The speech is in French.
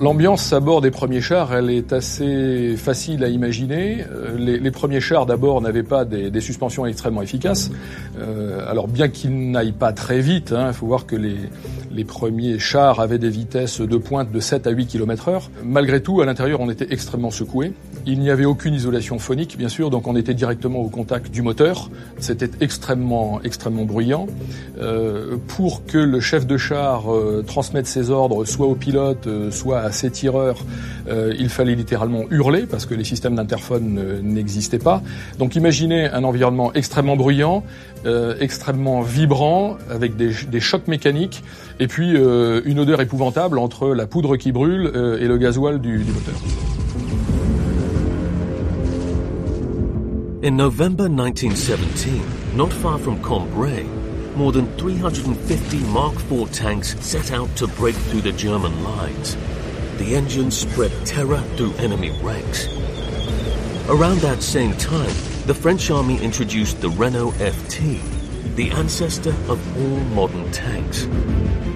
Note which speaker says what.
Speaker 1: L'ambiance à bord des premiers chars, elle est assez facile à imaginer. Les premiers chars, d'abord, n'avaient pas des suspensions extrêmement efficaces. Alors bien qu'ils n'aillent pas très vite, il faut voir que les premiers chars avaient des vitesses de pointe de 7 à 8 km/h. Malgré tout, à l'intérieur, on était extrêmement secoué. Il n'y avait aucune isolation phonique, bien sûr, donc on était directement au contact du moteur. C'était extrêmement bruyant. Pour que le chef de char transmette ses ordres soit au pilote, soit à ses tireurs, il fallait littéralement hurler parce que les systèmes d'interphone n'existaient pas. Donc imaginez un environnement extrêmement bruyant, extrêmement vibrant, avec des chocs mécaniques, et puis une odeur épouvantable entre la poudre qui brûle et le gasoil du moteur.
Speaker 2: In November 1917, not far from Cambrai, more than 350 Mark IV tanks set out to break through the German lines. The engines spread terror through enemy ranks. Around that same time, the French army introduced the Renault FT, the ancestor of all modern tanks.